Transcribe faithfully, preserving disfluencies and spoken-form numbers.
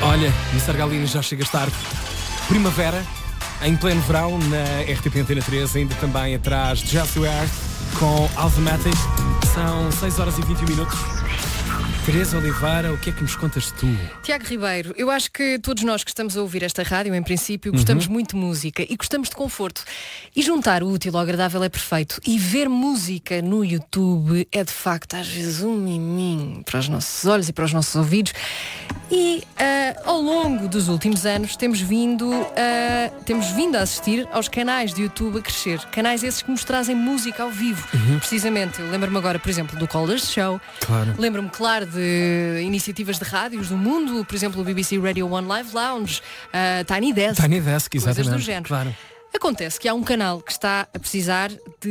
Olha, mister Galino já chega tarde. Primavera, em pleno verão, na R T P Antena três, ainda também atrás de Just Wear com Automatic. São seis horas e vinte e um minutos. Teresa Oliveira, o que é que nos contas tu? Tiago Ribeiro, eu acho que todos nós que estamos a ouvir esta rádio, em princípio, gostamos uhum. muito de música e gostamos de conforto. E juntar o útil ao agradável é perfeito. E ver música no YouTube é, de facto, às vezes um miminho para os nossos olhos e para os nossos ouvidos. E uh, ao longo dos últimos anos temos vindo, uh, temos vindo a assistir aos canais de YouTube a crescer. Canais esses que nos trazem música ao vivo. Uhum. Precisamente, eu lembro-me agora, por exemplo, do Calder's Show. Claro. Lembro-me, claro, de iniciativas de rádios do mundo, por exemplo, o B B C Radio One Live Lounge, uh, Tiny Desk. Tiny Desk, exatamente. Coisas do género. Claro. Acontece que há um canal que está a precisar de